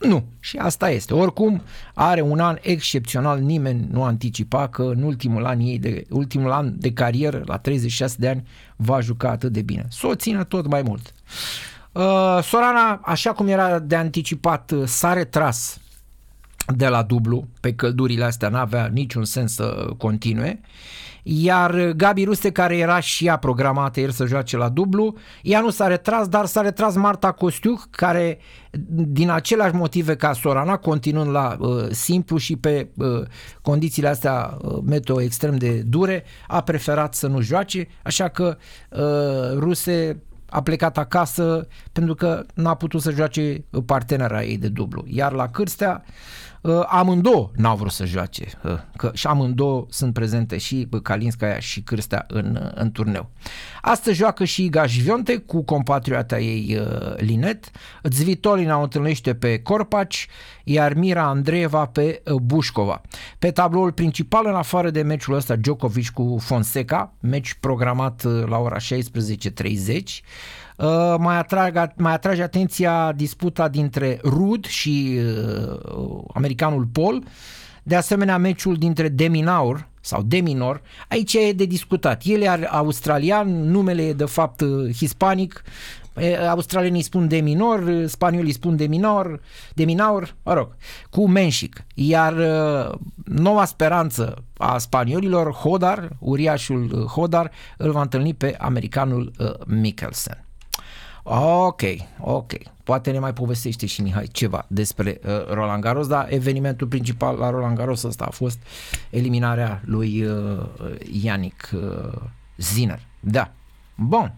Nu, și asta este. Oricum, are un an excepțional, nimeni nu anticipa că în ultimul an de carieră, la 36 de ani, va juca atât de bine. S-o țină tot mai mult. Sorana, așa cum era de anticipat, s-a retras de la dublu, pe căldurile astea n-avea niciun sens să continue, iar Gabi Ruste, care era și ea programată ieri să joace la dublu, ea nu s-a retras, dar s-a retras Marta Costiuc, care din aceleași motive ca Sorana, continuând la simplu și pe condițiile astea meteo extrem de dure, a preferat să nu joace, așa că Ruse a plecat acasă pentru că n-a putut să joace partenera ei de dublu. Iar la Cârstea amândouă n-au vrut să joace, că și amândouă sunt prezente, și Kalinskaya și Cârstea în turneu. Astăzi joacă și Iga Świątek cu compatriota ei Linet, Zvitolina o întâlnește pe Korpac, iar Mira Andreeva pe Bușcova. Pe tabloul principal, în afară de meciul ăsta Djokovic cu Fonseca, meci programat la ora 16:30, mai atrage atenția disputa dintre Ruud și americanul Paul, de asemenea meciul dintre Deminor, aici e de discutat. El e australian, numele e de fapt hispanic, australienii spun Deminor, spaniolii spun Deminaur, mă rog, cu Menșic. Iar noua speranță a spaniolilor, Hodar, uriașul Hodar, îl va întâlni pe americanul Mikkelsen. Ok. Poate ne mai povestește și Mihai ceva despre Roland Garros, dar evenimentul principal la Roland Garros ăsta a fost eliminarea lui Yannick Sinner. Da. Bun.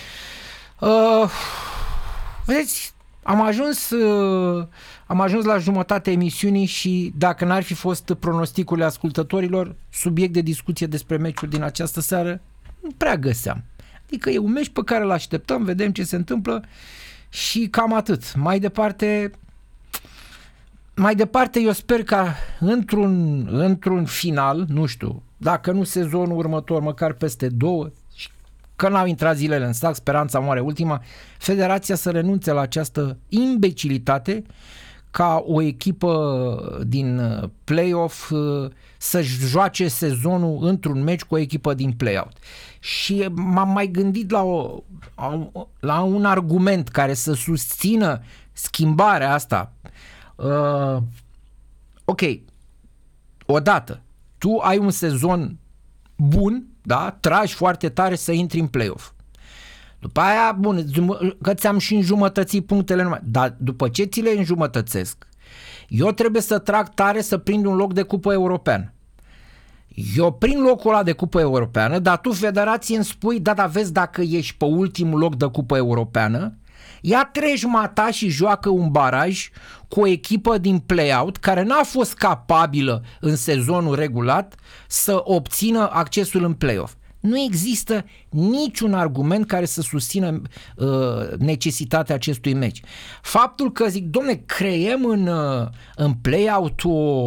Vedeți, am ajuns la jumătatea emisiunii și dacă n-ar fi fost pronosticurile ascultătorilor, subiect de discuție despre meciul din această seară, nu prea găseam. Adică e un meci pe care îl așteptăm, vedem ce se întâmplă și cam atât. Mai departe eu sper ca într-un final, nu știu, dacă nu sezonul următor, măcar peste 2, că n-au intrat zilele în sac, speranța moare ultima, federația să renunțe la această imbecilitate ca o echipă din play-off să joace sezonul într-un meci cu o echipă din play-out. Și m-am mai gândit la un argument care să susțină schimbarea asta. Ok, odată, tu ai un sezon bun, da? Tragi foarte tare să intri în play-off. După aia, bun, că ți-am și înjumătățit punctele numai, dar după ce ți le înjumătățesc, eu trebuie să trag tare să prind un loc de cupă europeană. Eu prind locul ăla de cupă europeană, dar tu, federație, îmi spui, da, vezi, dacă ești pe ultimul loc de cupă europeană, ia treci mata și joacă un baraj cu o echipă din play-out care n-a fost capabilă în sezonul regulat să obțină accesul în play-off. Nu există niciun argument care să susțină necesitatea acestui meci. Faptul că zic, domne, creăm în play-out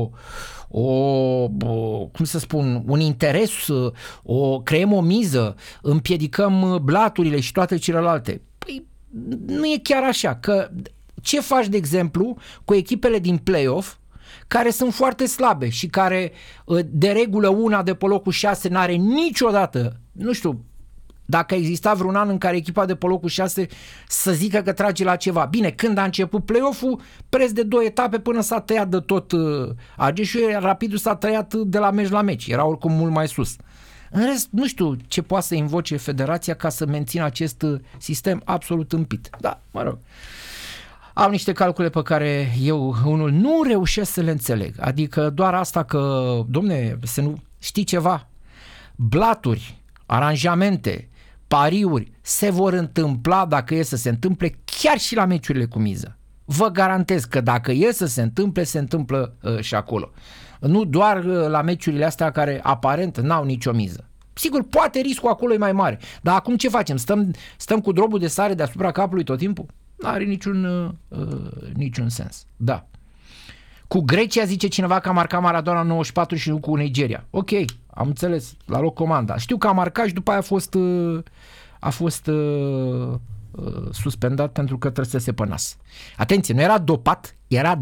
cum să spun, un interes, creăm o miză, împiedicăm blaturile și toate celelalte. Păi nu e chiar așa, că ce faci, de exemplu, cu echipele din play-off care sunt foarte slabe și care de regulă una de pe locul 6 n-are niciodată, nu știu, dacă exista vreun an în care echipa de pe locul 6 să zică că trage la ceva. Bine, când a început play-off-ul, preț de 2 etape până s-a tăiat de tot Argeșul, Rapidul s-a tăiat de la meci la meci, era oricum mult mai sus. În rest, nu știu ce poate să invoce federația ca să mențină acest sistem absolut împit. Da, mă rog. Au niște calcule pe care eu unul nu reușesc să le înțeleg. Adică doar asta că, domne, să nu știi ceva, blaturi, aranjamente, pariuri se vor întâmpla dacă e să se întâmple chiar și la meciurile cu miză. Vă garantez că dacă e să se întâmplă și acolo. Nu doar la meciurile astea care aparent n-au nicio miză. Sigur, poate riscul acolo e mai mare. Dar acum ce facem? Stăm cu drobul de sare deasupra capului tot timpul? N-are niciun sens. Da. Cu Grecia zice cineva că a marcat Maradona în 94 și nu cu Nigeria. Ok, am înțeles, la loc comanda. Știu că a marcat și după aia a fost suspendat pentru că trăsese pe nas. Atenție, nu era dopat, era